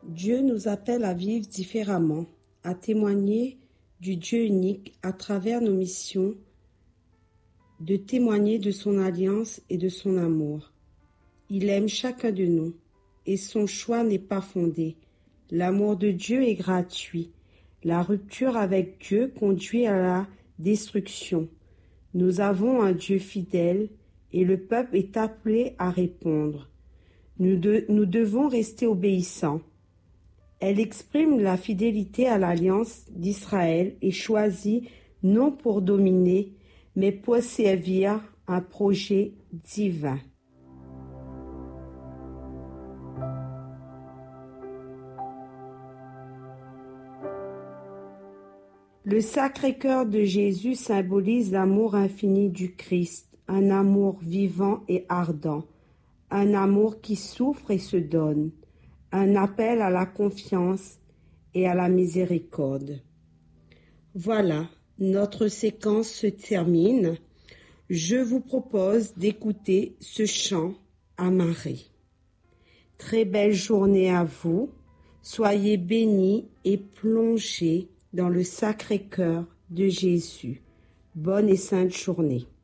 Dieu nous appelle à vivre différemment, à témoigner du Dieu unique à travers nos missions, de témoigner de son alliance et de son amour. Il aime chacun de nous et son choix n'est pas fondé. L'amour de Dieu est gratuit. La rupture avec Dieu conduit à la destruction. Nous avons un Dieu fidèle et le peuple est appelé à répondre. Nous devons rester obéissants. Elle exprime la fidélité à l'alliance d'Israël et choisit non pour dominer, mais pour servir un projet divin. Le Sacré-Cœur de Jésus symbolise l'amour infini du Christ, un amour vivant et ardent, un amour qui souffre et se donne, un appel à la confiance et à la miséricorde. Voilà, notre séquence se termine. Je vous propose d'écouter ce chant à Marie. Très belle journée à vous, soyez bénis et plongés dans le Sacré-Cœur de Jésus. Bonne et sainte journée.